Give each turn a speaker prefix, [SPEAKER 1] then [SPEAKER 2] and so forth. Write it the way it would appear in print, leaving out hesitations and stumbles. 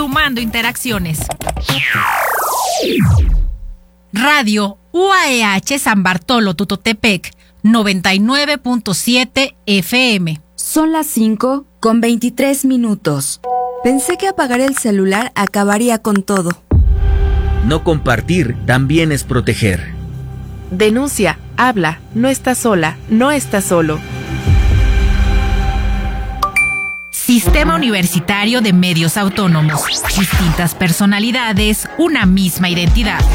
[SPEAKER 1] sumando interacciones. Radio UAEH San Bartolo Tutotepec, 99.7 FM.
[SPEAKER 2] Son las 5:23. Pensé que apagar el celular acabaría con todo.
[SPEAKER 3] No compartir también es proteger.
[SPEAKER 4] Denuncia, habla, no estás sola, no estás solo.
[SPEAKER 1] Sistema Universitario de Medios Autónomos. Distintas personalidades, una misma identidad.